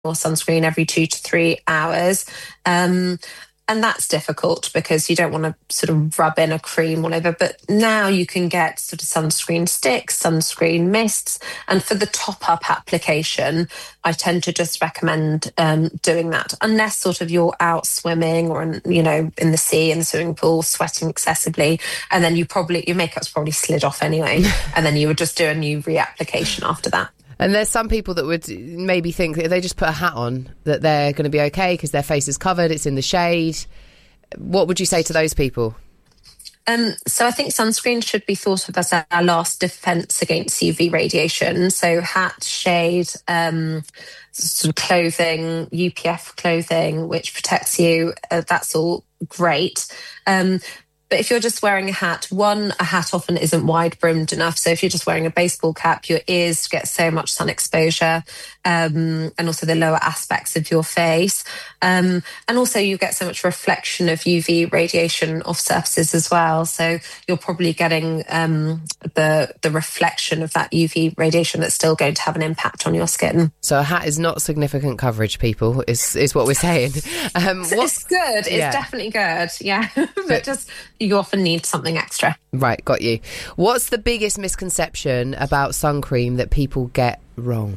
sunscreen every 2 to 3 hours. And that's difficult because you don't want to sort of rub in a cream all over. But now you can get sort of sunscreen sticks, sunscreen mists. And for the top-up application, I tend to just recommend doing that, unless sort of you're out swimming or, in the sea, in the swimming pool, sweating excessively. And then your makeup's probably slid off anyway. And then you would just do a new reapplication after that. And there's some people that would maybe think that if they just put a hat on, that they're going to be okay because their face is covered, it's in the shade. What would you say to those people? So I think sunscreen should be thought of as our last defence against UV radiation. So hat, shade, sort of clothing, UPF clothing, which protects you, that's all great. But if you're just wearing a hat, a hat often isn't wide-brimmed enough. So if you're just wearing a baseball cap, your ears get so much sun exposure, and also the lower aspects of your face. And also you get so much reflection of UV radiation off surfaces as well. So you're probably getting the reflection of that UV radiation that's still going to have an impact on your skin. So a hat is not significant coverage, people, is what we're saying. It's good. It's definitely good. Yeah. But just... you often need something extra. Right, got you. What's the biggest misconception about sun cream that people get wrong?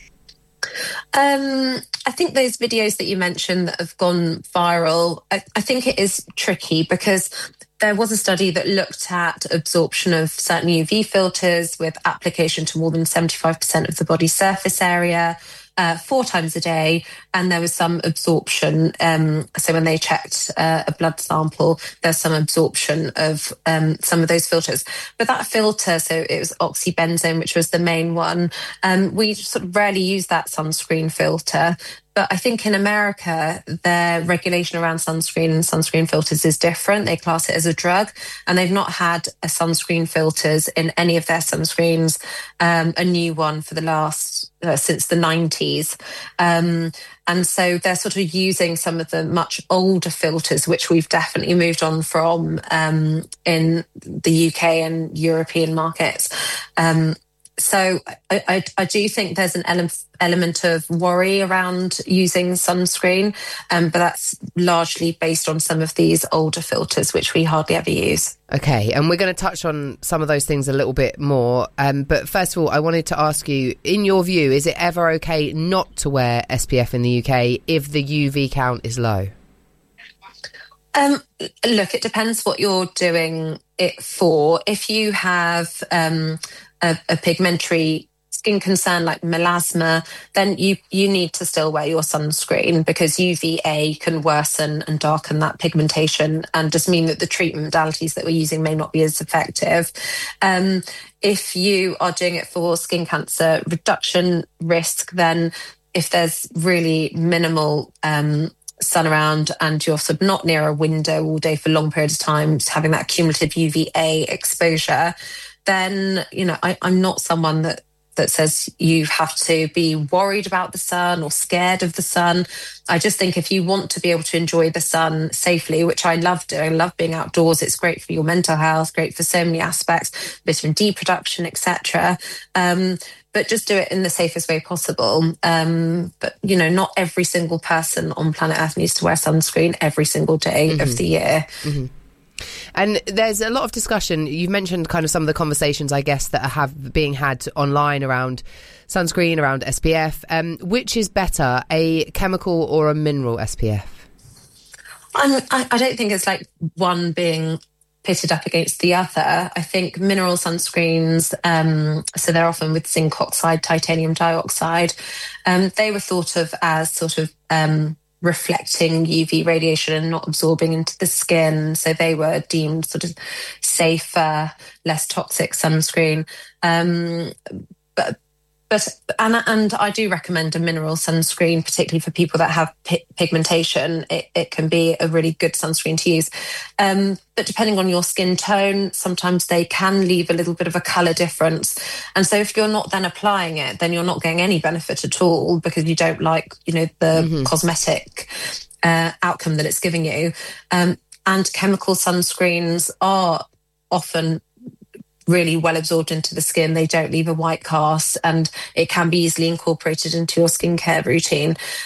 I think those videos that you mentioned that have gone viral, I think it is tricky because there was a study that looked at absorption of certain UV filters with application to more than 75% of the body surface area, 4 times a day, and there was some absorption. So when they checked a blood sample, there's some absorption of some of those filters. But that filter, so it was oxybenzone, which was the main one. We sort of rarely use that sunscreen filter. But I think in America, their regulation around sunscreen and sunscreen filters is different. They class it as a drug, and they've not had a sunscreen filters in any of their sunscreens, a new one for the last, since the 90s. And so they're sort of using some of the much older filters, which we've definitely moved on from in the UK and European markets. So I do think there's an element of worry around using sunscreen, but that's largely based on some of these older filters, which we hardly ever use. Okay, and we're going to touch on some of those things a little bit more. But first of all, I wanted to ask you, in your view, is it ever okay not to wear SPF in the UK if the UV count is low? Look, it depends what you're doing it for. If you have... a pigmentary skin concern like melasma, then you need to still wear your sunscreen because UVA can worsen and darken that pigmentation and just mean that the treatment modalities that we're using may not be as effective. If you are doing it for skin cancer reduction risk, then if there's really minimal sun around and you're sort of not near a window all day for long periods of time, having that cumulative UVA exposure, then, I'm not someone that says you have to be worried about the sun or scared of the sun. I just think if you want to be able to enjoy the sun safely, which I love doing, I love being outdoors, it's great for your mental health, great for so many aspects, vitamin D production, etc. But just do it in the safest way possible. But, not every single person on planet Earth needs to wear sunscreen every single day of the year. Mm-hmm. And there's a lot of discussion. You've mentioned kind of some of the conversations, I guess, that have being had online around sunscreen, around SPF. Which is better, a chemical or a mineral SPF? I don't think it's like one being pitted up against the other. I think mineral sunscreens, so they're often with zinc oxide, titanium dioxide, they were thought of as sort of reflecting UV radiation and not absorbing into the skin. So they were deemed sort of safer, less toxic sunscreen. And I do recommend a mineral sunscreen, particularly for people that have pigmentation. It can be a really good sunscreen to use. But depending on your skin tone, sometimes they can leave a little bit of a colour difference. And so if you're not then applying it, then you're not getting any benefit at all because you don't like, the cosmetic outcome that it's giving you. And chemical sunscreens are often really well absorbed into the skin. They don't leave a white cast, and it can be easily incorporated into your skincare routine.